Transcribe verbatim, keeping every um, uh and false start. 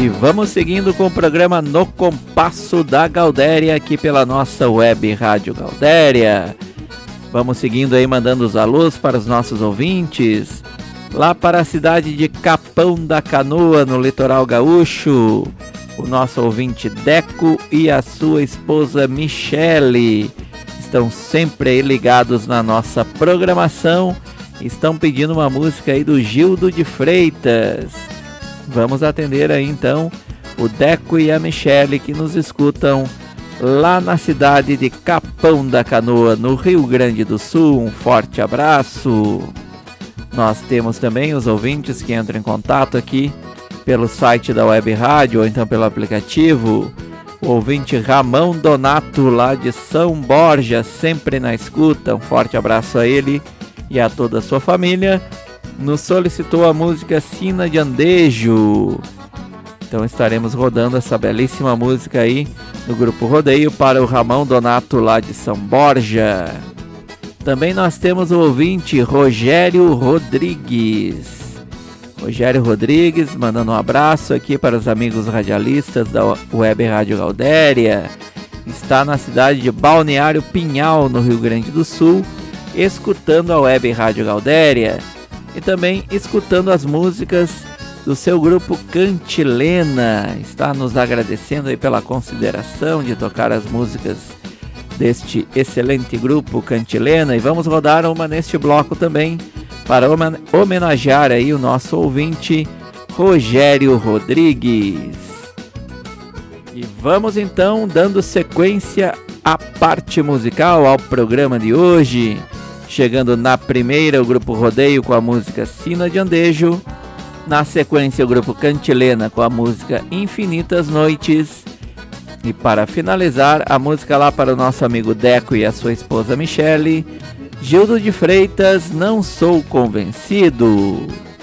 E vamos seguindo com o programa No Compasso da Gaudéria, aqui pela nossa web Rádio Gaudéria. Vamos seguindo aí, mandando os alôs para os nossos ouvintes, lá para a cidade de Capão da Canoa, no litoral gaúcho. O nosso ouvinte Deco e a sua esposa Michele estão sempre aí ligados na nossa programação. Estão pedindo uma música aí do Gildo de Freitas. Vamos atender aí então o Deco e a Michele, que nos escutam lá na cidade de Capão da Canoa, no Rio Grande do Sul. Um forte abraço. Nós temos também os ouvintes que entram em contato aqui pelo site da Web Rádio ou então pelo aplicativo. O ouvinte Ramão Donato, lá de São Borja, sempre na escuta. Um forte abraço a ele e a toda a sua família. Nos solicitou a música Sina de Andejo. Então estaremos rodando essa belíssima música aí no Grupo Rodeio para o Ramão Donato, lá de São Borja. Também nós temos o ouvinte Rogério Rodrigues. Rogério Rodrigues mandando um abraço aqui para os amigos radialistas da Web Rádio Gaudéria. Está na cidade de Balneário Pinhal, no Rio Grande do Sul, escutando a Web Rádio Gaudéria e também escutando as músicas do seu grupo Cantilena. Está nos agradecendo aí pela consideração de tocar as músicas deste excelente grupo Cantilena, e vamos rodar uma neste bloco também para homenagear aí o nosso ouvinte Rogério Rodrigues. E vamos então dando sequência à parte musical, ao programa de hoje. Chegando na primeira, o Grupo Rodeio com a música Sina de Andejo. Na sequência, o Grupo Cantilena com a música Infinitas Noites. E para finalizar, a música lá para o nosso amigo Deco e a sua esposa Michele, Gildo de Freitas, Não Sou Convencido.